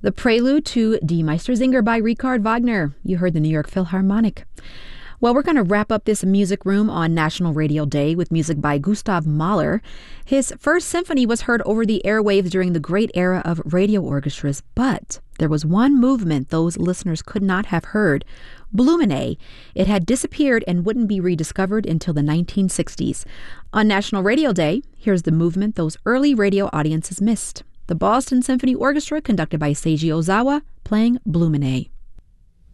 The prelude to Die Meistersinger by Richard Wagner. You heard the New York Philharmonic. Well, we're going to wrap up this music room on National Radio Day with music by Gustav Mahler. His first symphony was heard over the airwaves during the great era of radio orchestras, but there was one movement those listeners could not have heard, Blumene. It had disappeared and wouldn't be rediscovered until the 1960s. On National Radio Day, here's the movement those early radio audiences missed. The Boston Symphony Orchestra, conducted by Seiji Ozawa, playing Blumene.